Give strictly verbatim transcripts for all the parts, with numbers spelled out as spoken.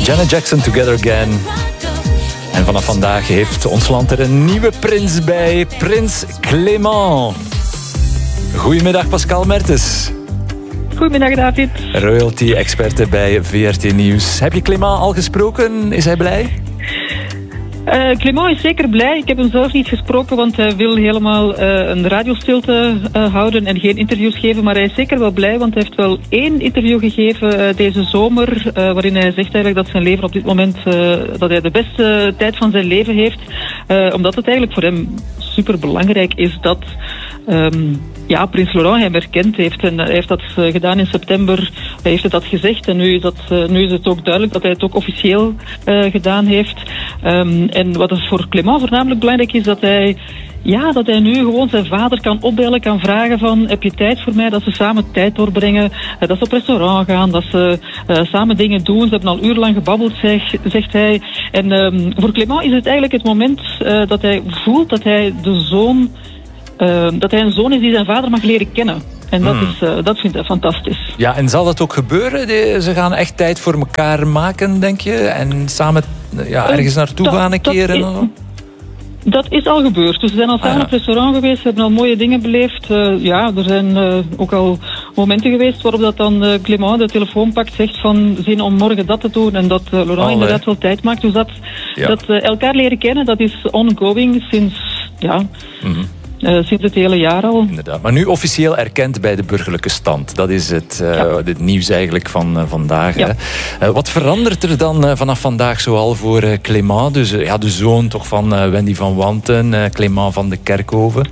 Janet Jackson, Together Again. En vanaf vandaag heeft ons land er een nieuwe prins bij. Prins Clément. Goedemiddag Pascal Mertens. Goedemiddag David. Royalty-experte bij V R T Nieuws. Heb je Clément al gesproken? Is hij blij? Uh, Clément is zeker blij. Ik heb hem zelf niet gesproken, want hij wil helemaal uh, een radiostilte uh, houden en geen interviews geven. Maar hij is zeker wel blij, want hij heeft wel één interview gegeven uh, deze zomer, uh, waarin hij zegt eigenlijk dat zijn leven op dit moment, uh, dat hij de beste tijd van zijn leven heeft. Uh, omdat het eigenlijk voor hem super belangrijk is dat um, ja, Prins Laurent hem erkend heeft. En hij heeft dat uh, gedaan in september. Hij heeft het dat gezegd en nu is, dat, uh, nu is het ook duidelijk dat hij het ook officieel uh, gedaan heeft. Um, en wat er voor Clément voornamelijk belangrijk is, dat hij, ja, dat hij nu gewoon zijn vader kan opbellen, kan vragen van, heb je tijd voor mij? Dat ze samen tijd doorbrengen, uh, dat ze op restaurant gaan, dat ze uh, samen dingen doen. Ze hebben al urenlang gebabbeld, zeg, zegt hij. En um, voor Clément is het eigenlijk het moment uh, dat hij voelt dat hij de zoon, uh, dat hij een zoon is die zijn vader mag leren kennen. En dat, hmm. is, uh, dat vindt hij fantastisch. Ja, en zal dat ook gebeuren? De, ze gaan echt tijd voor elkaar maken, denk je? En samen ja, ergens naartoe dat, gaan een dat keer? Is, en dat is al gebeurd. Dus ze zijn al samen ah, ja. op restaurant geweest. Ze hebben al mooie dingen beleefd. Uh, ja, er zijn uh, ook al momenten geweest waarop dat dan uh, Clément de telefoon pakt, zegt van zin om morgen dat te doen. En dat uh, Laurent Allee. inderdaad wel tijd maakt. Dus dat, ja. dat uh, elkaar leren kennen, dat is ongoing sinds... Ja, mm-hmm. Uh, sinds het hele jaar al. Inderdaad. Maar nu officieel erkend bij de burgerlijke stand. Dat is het, uh, ja. het nieuws eigenlijk van uh, vandaag. Ja. Hè. Uh, wat verandert er dan uh, vanaf vandaag zoal voor uh, Clément? Dus uh, ja, de zoon toch van uh, Wendy van Wanten, uh, Clément van de Kerkhoven.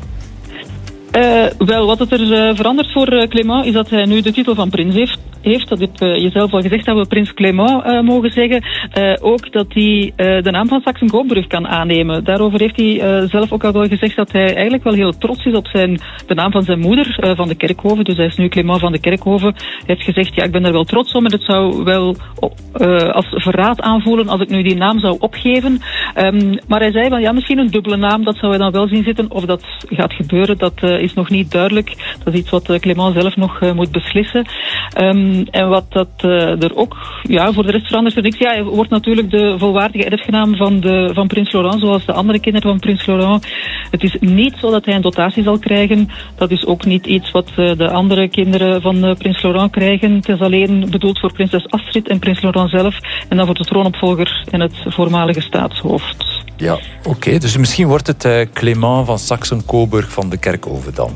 Uh, wel, wat het er uh, verandert voor uh, Clément is dat hij nu de titel van prins heeft. heeft. Dat heb uh, je zelf al gezegd, dat we prins Clément uh, mogen zeggen. Uh, ook dat hij uh, de naam van Saxe-Coburg kan aannemen. Daarover heeft hij uh, zelf ook al wel gezegd dat hij eigenlijk wel heel trots is op zijn, de naam van zijn moeder, uh, van de Kerkhoven. Dus hij is nu Clément van de Kerkhoven. Hij heeft gezegd, ja, ik ben daar wel trots om en het zou wel uh, als verraad aanvoelen als ik nu die naam zou opgeven. Um, maar hij zei van, ja, misschien een dubbele naam, dat zou hij dan wel zien zitten. Of dat gaat gebeuren, dat uh, is nog niet duidelijk. Dat is iets wat uh, Clément zelf nog uh, moet beslissen. Um, en wat dat uh, er ook, ja, voor de rest verandert er niks. Ja, hij wordt natuurlijk de volwaardige erfgenaam van, de, van Prins Laurent, zoals de andere kinderen van Prins Laurent. Het is niet zo dat hij een dotatie zal krijgen. Dat is ook niet iets wat uh, de andere kinderen van uh, Prins Laurent krijgen. Het is alleen bedoeld voor prinses Astrid en Prins Laurent zelf. En dan voor de troonopvolger en het voormalige staatshoofd. Ja, oké. Okay. Dus misschien wordt het uh, Clément van Saxe-Coburg van de Kerkhoven dan.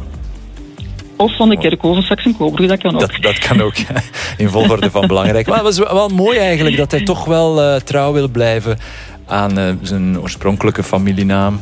Of van de Kerkhoven, Saxe-Coburg, dat kan ook. Dat, dat kan ook, in volgorde van belangrijk. Maar het was wel mooi eigenlijk dat hij toch wel uh, trouw wil blijven aan uh, zijn oorspronkelijke familienaam.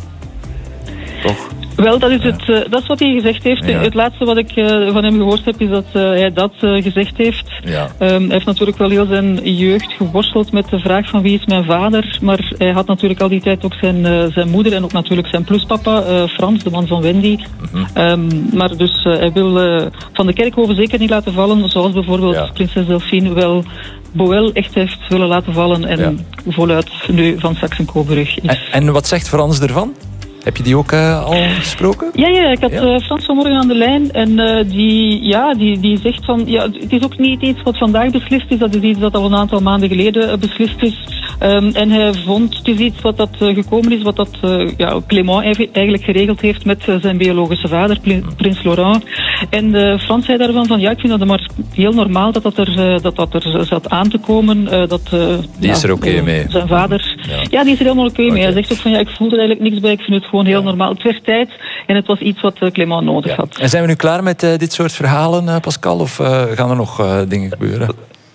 Toch? Wel, dat is, het, uh, dat is wat hij gezegd heeft. Ja. Het laatste wat ik uh, van hem gehoord heb, is dat uh, hij dat uh, gezegd heeft. Ja. Um, hij heeft natuurlijk wel heel zijn jeugd geworsteld met de vraag van wie is mijn vader. Maar hij had natuurlijk al die tijd ook zijn, uh, zijn moeder en ook natuurlijk zijn pluspapa, uh, Frans, de man van Wendy. Mm-hmm. Um, maar dus uh, hij wil uh, van de Kerkhoven zeker niet laten vallen, zoals bijvoorbeeld ja. prinses Delphine wel Boel echt heeft willen laten vallen en ja. voluit nu van Saxe-Coburg is. En, en wat zegt Frans ervan? Heb je die ook uh, al gesproken? Ja, ja, ik had ja. uh, Frans vanmorgen aan de lijn en uh, die, ja, die, die zegt van, ja, het is ook niet iets wat vandaag beslist is, dat is iets dat al een aantal maanden geleden uh, beslist is. Um, en hij vond, het is iets wat dat uh, gekomen is, wat dat uh, ja, Clément eigenlijk geregeld heeft met uh, zijn biologische vader, Pl- Prins Laurent. En uh, Frans zei daarvan van, ja, ik vind dat maar heel normaal dat dat er, uh, dat dat er zat aan te komen. Uh, dat, uh, die is ja, er oké okay uh, mee. Zijn vader, ja. ja. ja, die is er helemaal oké okay okay. mee. Hij zegt ook van, ja, ik voel er eigenlijk niks bij, ik vind het gewoon heel ja. normaal. Het werd tijd en het was iets wat uh, Clément nodig ja. had. En zijn we nu klaar met uh, dit soort verhalen, uh, Pascal, of uh, gaan er nog uh, dingen gebeuren?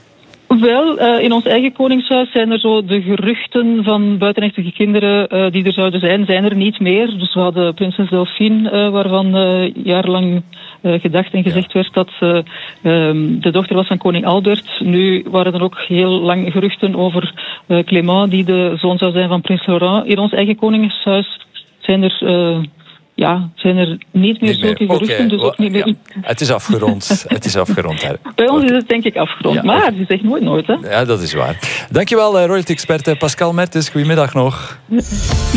Wel, uh, in ons eigen koningshuis zijn er zo de geruchten van buitenechtelijke kinderen uh, die er zouden zijn, zijn er niet meer. Dus we hadden prinses Delphine, uh, waarvan uh, jarenlang uh, gedacht en gezegd ja. werd dat ze uh, de dochter was van koning Albert. Nu waren er ook heel lang geruchten over uh, Clément, die de zoon zou zijn van prins Laurent. In ons eigen koningshuis zijn er... Uh, Ja, zijn er niet meer niet zulke meer. geruchten. Okay. Dus ook niet meer... ja. Het is afgerond. Het is afgerond. Hè. Bij ons okay. is het denk ik afgerond. Ja, maar okay. je zegt nooit nooit. Hè? Ja, dat is waar. Dankjewel, royalty-expert Pascal Mertens. Goedemiddag nog.